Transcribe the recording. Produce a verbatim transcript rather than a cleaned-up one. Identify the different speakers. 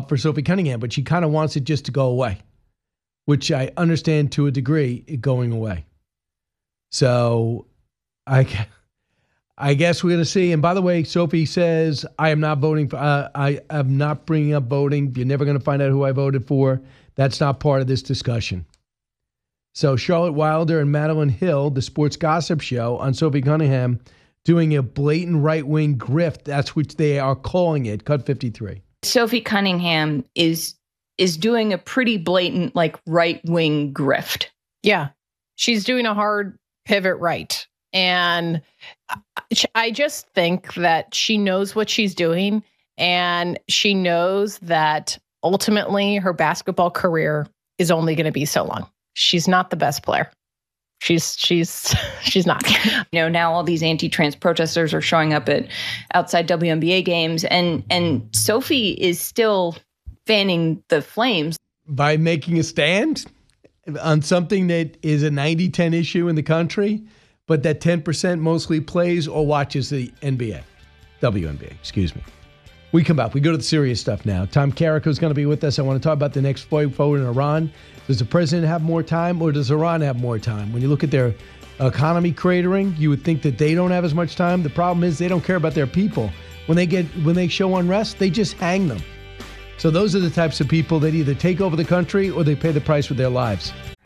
Speaker 1: for Sophie Cunningham, but she kind of wants it just to go away, which I understand to a degree, it going away. So I, I guess we're going to see. And by the way, Sophie says, I am not voting for, uh, I am not bringing up voting. You're never going to find out who I voted for. That's not part of this discussion. So Charlotte Wilder and Madeline Hill, the sports gossip show on Sophie Cunningham, doing a blatant right-wing grift. That's what they are calling it. Cut fifty-three.
Speaker 2: Sophie Cunningham is is doing a pretty blatant, like, right-wing grift.
Speaker 3: Yeah. She's doing a hard pivot right. And I just think that she knows what she's doing. And she knows that ultimately her basketball career is only going to be so long. She's not the best player. She's she's she's not.
Speaker 2: You know, now all these anti-trans protesters are showing up at outside W N B A games, and and Sophie is still fanning the flames
Speaker 1: by making a stand on something that is a ninety ten issue in the country, but that ten percent mostly plays or watches the N B A, W N B A, excuse me. We come back. We go to the serious stuff now. Tom Carrico is going to be with us. I want to talk about the next fight forward in Iran. Does the president have more time, or does Iran have more time? When you look at their economy cratering, you would think that they don't have as much time. The problem is they don't care about their people. When they get when they show unrest, they just hang them. So those are the types of people that either take over the country or they pay the price with their lives.